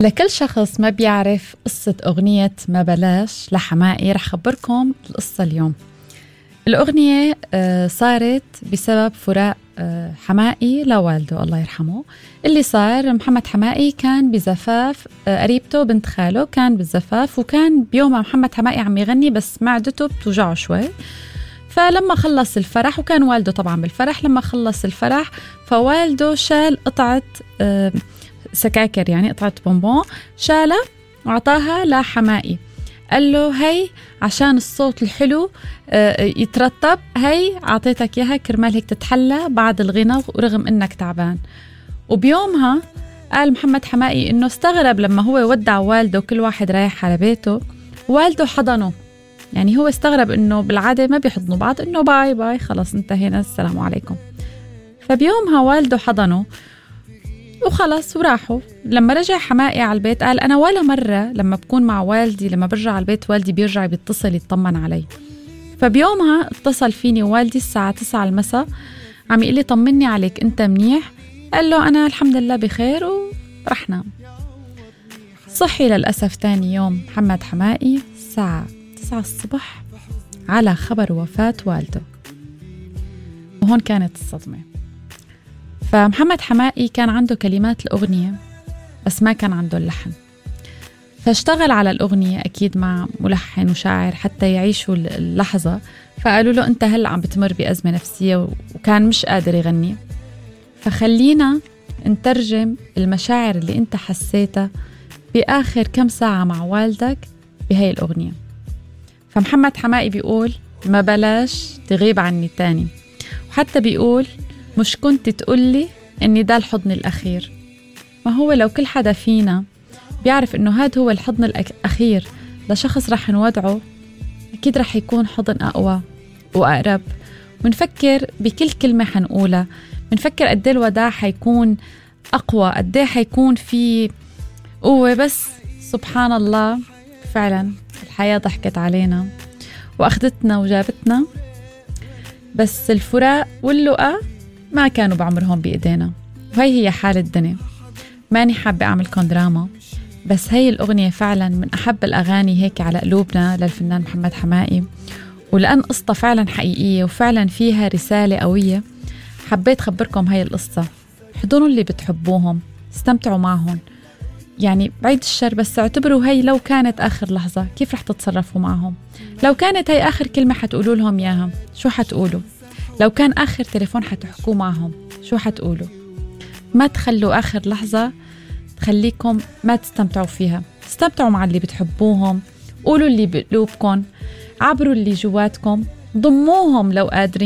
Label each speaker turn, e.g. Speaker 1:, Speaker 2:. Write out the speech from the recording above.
Speaker 1: لكل شخص ما بيعرف قصة أغنية ما بلاش لحماقي رح خبركم القصة اليوم. الأغنية صارت بسبب فراق حماقي لوالده الله يرحمه. اللي صار محمد حماقي كان بزفاف قريبته بنت خاله، كان بالزفاف وكان بيومها محمد حماقي عم يغني بس معدته بتوجعه شوي. فلما خلص الفرح وكان والده طبعا بالفرح، لما خلص الفرح فوالده شال قطعة سكاكر، يعني قطعة بونبون، شالها وعطاها لحماقي، قال له هي عشان الصوت الحلو يترتب، هي عطيتك اياها كرمال هيك تتحلى بعد الغنى ورغم انك تعبان. وبيومها قال محمد حماقي انه استغرب لما هو ودع والده وكل واحد رايح على بيته، والده حضنه. يعني هو استغرب انه بالعادة ما بيحضنوا بعض، انه باي باي خلص انتهينا السلام عليكم. فبيومها والده حضنه وخلص وراحوا. لما رجع حماقي على البيت قال أنا ولا مرة لما بكون مع والدي لما برجع على البيت والدي بيرجع بيتصل يطمن علي. فبيومها اتصل فيني والدي الساعة 9 المساء عم يقول لي طمني عليك أنت منيح؟ قال له أنا الحمد لله بخير ورح نام. صحي للأسف تاني يوم محمد حماقي الساعة 9 الصبح على خبر وفاة والده، وهون كانت الصدمة. فمحمد حماقي كان عنده كلمات الأغنية بس ما كان عنده اللحن، فاشتغل على الأغنية أكيد مع ملحن وشاعر حتى يعيشوا اللحظة. فقالوا له أنت هلأ عم بتمر بأزمة نفسية وكان مش قادر يغني، فخلينا نترجم المشاعر اللي أنت حسيتها بآخر كم ساعة مع والدك بهاي الأغنية. فمحمد حماقي بيقول ما بلاش تغيب عني تاني، وحتى بيقول مش كنت تقولي إني ده الحضن الأخير. ما هو لو كل حدا فينا بيعرف إنه هذا هو الحضن الأخير لشخص رح نودعه، أكيد رح يكون حضن أقوى وأقرب. ونفكر بكل كلمة حنقولها، منفكر قد ايه الوداع حيكون أقوى، قد ايه حيكون في قوة. بس سبحان الله فعلا الحياة ضحكت علينا وأخذتنا وجابتنا، بس الفراق واللقاء ما كانوا بعمرهم بإيدينا. وهي هي حال الدنيا. ماني حابة أعملكم دراما، بس هي الأغنية فعلا من أحب الأغاني هيك على قلوبنا للفنان محمد حماقي، ولأن قصة فعلا حقيقية وفعلا فيها رسالة قوية حبيت خبركم هاي القصة. حضنوا اللي بتحبوهم، استمتعوا معهم، يعني بعيد الشر، بس اعتبروا هاي لو كانت آخر لحظة كيف رح تتصرفوا معهم. لو كانت هاي آخر كلمة حتقولوا لهم ياها شو حتقولوا؟ لو كان آخر تليفون حتحكوا معهم شو حتقولوا؟ ما تخلوا آخر لحظة تخليكم ما تستمتعوا فيها. استمتعوا مع اللي بتحبوهم، قولوا اللي بقلوبكم، عبروا اللي جواتكم، ضموهم لو قادرين.